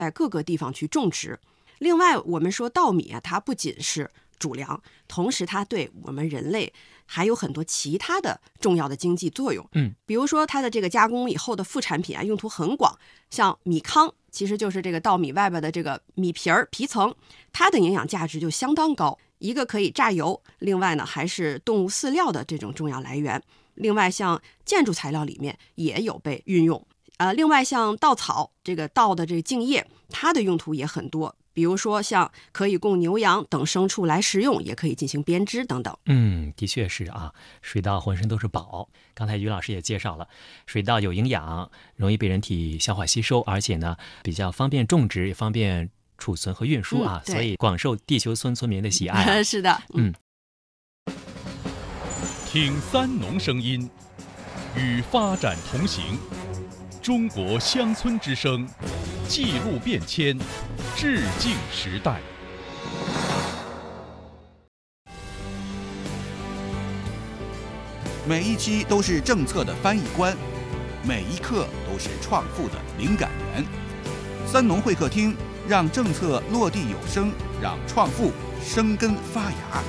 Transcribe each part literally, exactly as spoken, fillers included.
在各个地方去种植。另外我们说稻米啊，它不仅是主粮，同时它对我们人类还有很多其他的重要的经济作用。 嗯， 比如说它的这个加工以后的副产品啊，用途很广，像米糠其实就是这个稻米外边的这个米皮儿皮层，它的营养价值就相当高，一个可以榨油，另外呢还是动物饲料的这种重要来源。另外像建筑材料里面也有被运用。呃，另外像稻草，这个稻的这个茎叶，它的用途也很多，比如说像可以供牛羊等牲畜来食用，也可以进行编织等等。 嗯，的确是啊，水稻浑身都是宝。刚才于老师也介绍了，水稻有营养，容易被人体消化吸收，而且呢比较方便种植，也方便储存和运输啊， 嗯、 所以广受地球村村民的喜爱、啊。 是的， 嗯。 听三农声音，与发展同行。中国乡村之声，记录变迁，致敬时代。 每一期都是政策的翻译官，每一刻都是创富的灵感源。三农会客厅，让政策落地有声，让创富生根发芽。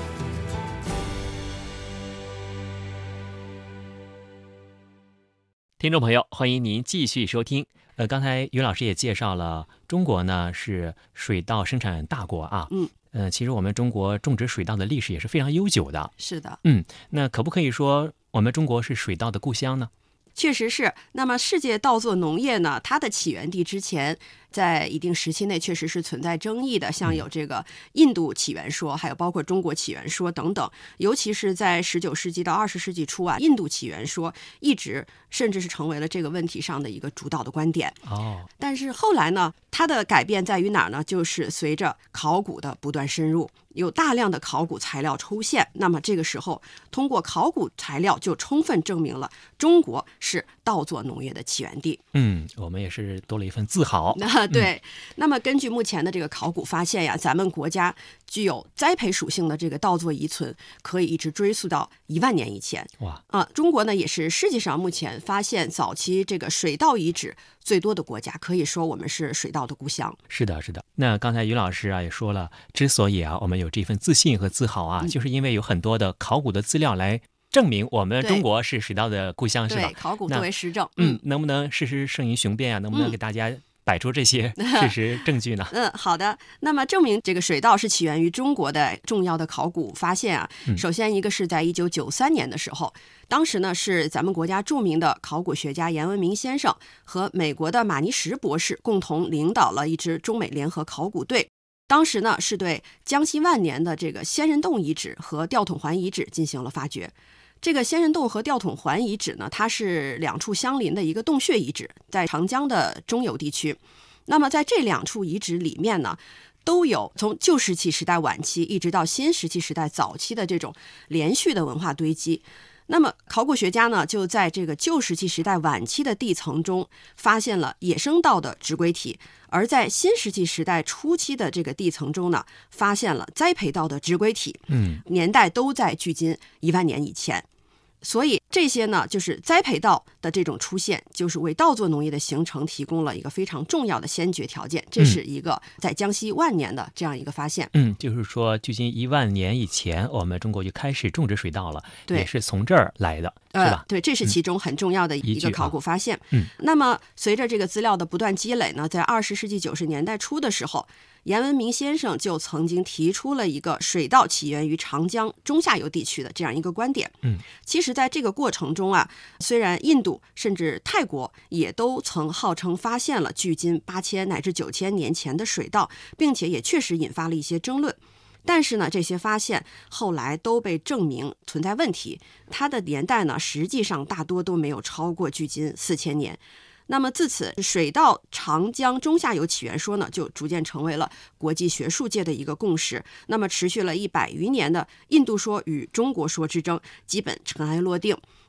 听众朋友，欢迎您继续收听。呃，刚才于老师也介绍了，中国呢是水稻生产大国啊。 嗯。 呃，其实我们中国种植水稻的历史也是非常悠久的。 是的。 嗯，那可不可以说我们中国是水稻的故乡呢？ 确实是。那么世界稻作农业呢，它的起源地之前在一定时期内确实是存在争议的，像有这个印度起源说，还有包括中国起源说等等。尤其是在十九世纪到二十世纪初啊，印度起源说一直甚至是成为了这个问题上的一个主导的观点。 哦， 但是后来呢，它的改变在于哪儿呢？就是随着考古的不断深入，有大量的考古材料出现，那么这个时候通过考古材料就充分证明了中国是稻作农业的起源地。 嗯，我们也是多了一份自豪。 那对、嗯，那么根据目前的这个考古发现呀，咱们国家具有栽培属性的这个稻作遗存可以一直追溯到一万年以前。 哇啊，中国呢也是世界上目前发现早期这个水稻遗址最多的国家，可以说我们是水稻的故乡。 是的，是的。那刚才于老师啊也说了，之所以啊我们有这份自信和自豪啊，嗯、就是因为有很多的考古的资料来证明我们中国是水稻的故乡，是吧？ 对，考古作为实证。 嗯，能不能事实胜于雄辩啊？能不能给大家摆出这些事实证据呢？ 嗯，好的。那么证明这个水稻是起源于中国的重要的考古发现啊， 嗯、 首先一个是在一九九三年的时候，当时呢是咱们国家著名的考古学家严文明先生和美国的马尼什博士共同领导了一支中美联合考古队。当时呢是对江西万年的这个仙人洞遗址和吊桶环遗址进行了发掘。这个仙人洞和吊桶环遗址呢，它是两处相邻的一个洞穴遗址，在长江的中游地区。那么在这两处遗址里面呢，都有从旧石器时代晚期一直到新石器时代早期的这种连续的文化堆积。那么考古学家呢，就在这个旧石器时代晚期的地层中发现了野生稻的植龟体，而在新石器时代初期的这个地层中呢，发现了栽培稻的植龟体， 嗯， 年代都在距今一万年以前。所以这些呢，就是栽培稻的这种出现，就是为稻作农业的形成提供了一个非常重要的先决条件。这是一个在江西万年的这样一个发现。 嗯，就是说，距今一万年以前，我们中国就开始种植水稻了， 对， 也是从这儿来的，是吧？ 呃、对，这是其中很重要的一个考古发现。 嗯， 那么随着这个资料的不断积累呢，在二十世纪九十年代初的时候，严文明先生就曾经提出了一个水稻起源于长江中下游地区的这样一个观点。 嗯， 其实在这个过程中啊，虽然印度甚至泰国也都曾号称发现了距今八千乃至九千年前的水稻，并且也确实引发了一些争论。但是呢，这些发现后来都被证明存在问题，它的年代呢，实际上大多都没有超过距今四千年。那么自此，水稻长江中下游起源说呢，就逐渐成为了国际学术界的一个共识。那么持续了一百余年的印度说与中国说之争，基本尘埃落定。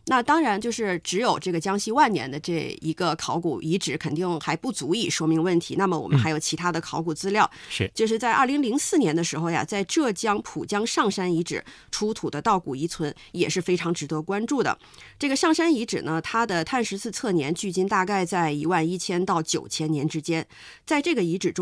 那当然，就是只有这个江西万年的这一个考古遗址，肯定还不足以说明问题。那么我们还有其他的考古资料， 嗯、是就是在二零零四年的时候呀，在浙江浦江上山遗址出土的稻谷遗存也是非常值得关注的。这个上山遗址呢，它的碳十四测年距今大概在一万一千到九千年之间，在这个遗址中。